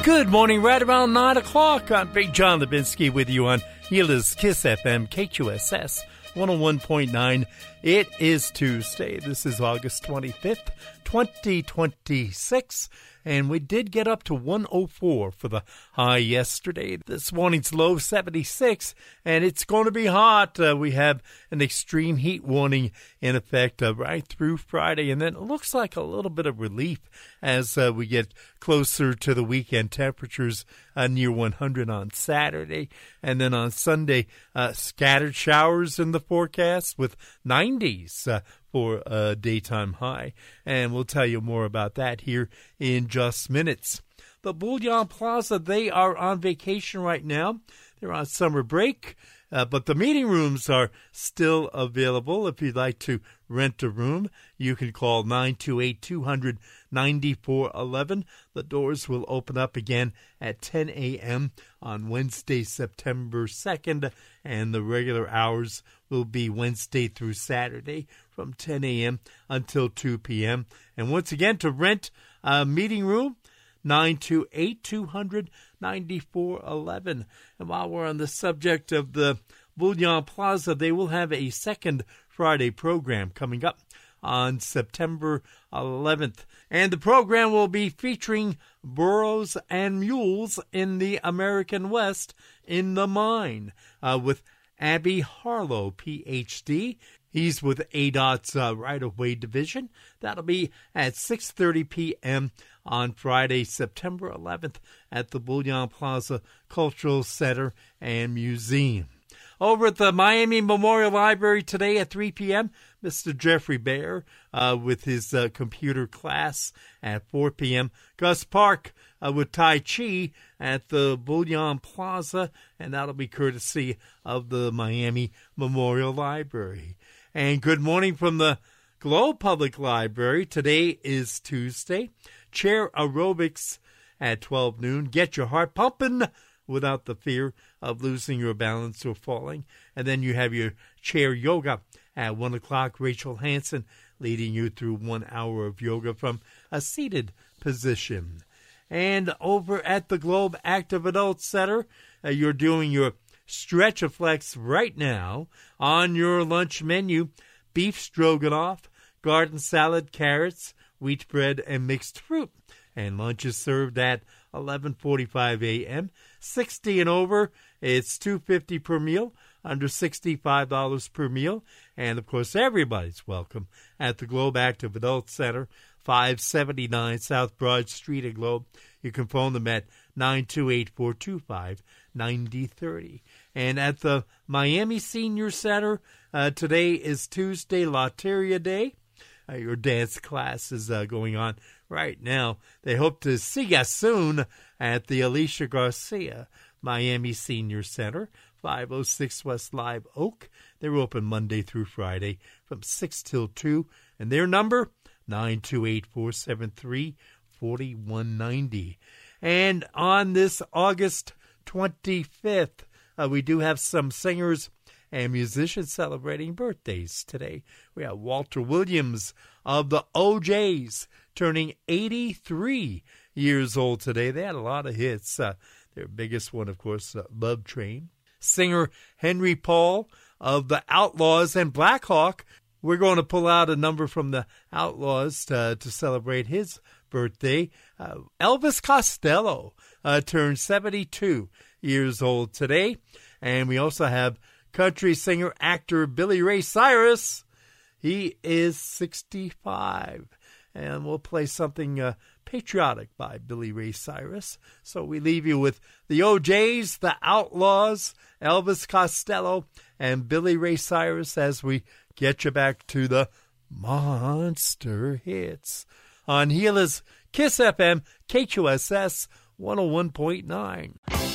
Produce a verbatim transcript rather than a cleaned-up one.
Good morning, right around nine o'clock. I'm Big John Lebinsky with you on Gila's Kiss F M, K Q S S one oh one point nine. It is Tuesday. This is August twenty-fifth, twenty twenty-six. And we did get up to one oh four for the high yesterday. This morning's low seventy-six, and it's going to be hot. Uh, we have an extreme heat warning in effect uh, right through Friday, and then it looks like a little bit of relief as uh, we get closer to the weekend. Temperatures uh, near one hundred on Saturday, and then on Sunday, uh, scattered showers in the forecast with nineties uh, for a daytime high. And we'll tell you more about that here in just minutes. The Bullion Plaza, they are on vacation right now. They're on summer break, uh, but the meeting rooms are still available. If you'd like to rent a room, you can call nine two eight, two hundred, ninety-four eleven. The doors will open up again at ten a.m. on Wednesday, September second, and the regular hours will be Wednesday through Saturday from ten a.m. until two p.m. And once again, to rent a meeting room, nine two eight, two hundred, ninety-four eleven. And while we're on the subject of the Bullion Plaza, they will have a second Friday program coming up on September eleventh. And the program will be featuring burros and mules in the American West in the mine uh, with Abby Harlow, P H D. He's with A D O T's uh, right-of-way division. That'll be at six thirty p.m. on Friday, September eleventh at the Bullion Plaza Cultural Center and Museum. Over at the Miami Memorial Library today at three p.m., Mister Jeffrey Baer uh, with his uh, computer class at four p.m. Gus Park uh, with Tai Chi at the Bullion Plaza, and that'll be courtesy of the Miami Memorial Library. And good morning from the Globe Public Library. Today is Tuesday. Chair aerobics at twelve noon. Get your heart pumping without the fear of losing your balance or falling. And then you have your chair yoga at one o'clock. Rachel Hansen leading you through one hour of yoga from a seated position. And over at the Globe Active Adult Center, uh, you're doing your Stretch-a-Flex right now. On your lunch menu, beef stroganoff, garden salad, carrots, wheat bread, and mixed fruit. And lunch is served at eleven forty-five a.m. sixty and over, it's two dollars and fifty cents per meal. Under sixty-five dollars per meal. And, of course, everybody's welcome at the Globe Active Adult Center, five seventy-nine South Broad Street at Globe. You can phone them at nine two eight, four two five, nine zero three zero. And at the Miami Senior Center, uh, today is Tuesday, Loteria Day. Uh, your dance class is uh, going on right now. They hope to see you soon at the Alicia Garcia Miami Senior Center, five oh six West Live Oak. They're open Monday through Friday from six till two. And their number, nine two eight, four seven three, four one nine zero. And on this August twenty-fifth, uh, we do have some singers and musicians celebrating birthdays today. We have Walter Williams of the O Js turning eighty-three years old today. They had a lot of hits. Uh, their biggest one, of course, uh, Love Train. Singer Henry Paul of the Outlaws and Black Hawk. We're going to pull out a number from the Outlaws to, to celebrate his birthday. Uh, Elvis Costello uh, turned seventy-two years old today. And we also have country singer, actor Billy Ray Cyrus. He is sixty-five. And we'll play something uh, patriotic by Billy Ray Cyrus. So we leave you with the O Js, the Outlaws, Elvis Costello, and Billy Ray Cyrus as we get you back to the monster hits on Gila's Kiss F M, K Q S S one oh one point nine.